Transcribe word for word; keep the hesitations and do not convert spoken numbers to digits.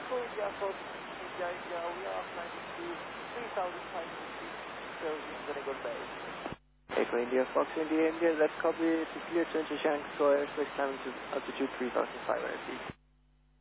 Echo India Fox India India, we are flying to three thousand five hundred feet, servicing the Nicole Bay. Echo India Fox India India, let's copy to clear to Shanghai Square, flight climbing to altitude three thousand five hundred feet.